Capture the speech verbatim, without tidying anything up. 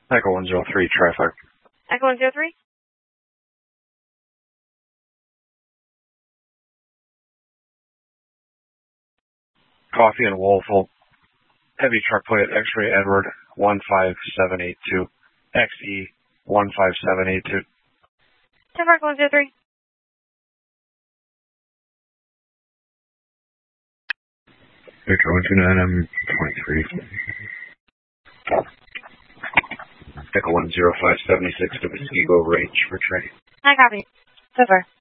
Echo one zero three, traffic. Echo one zero three? Coffee and Woelfel. Heavy truck plate, X-ray Edward one five seven eight two. X E one five seven eight two. ten four, Echo one zero three. Victor one two nine, I'm twenty-three. Echo one zero five seven six to Muskego Range for training. I copy. So far.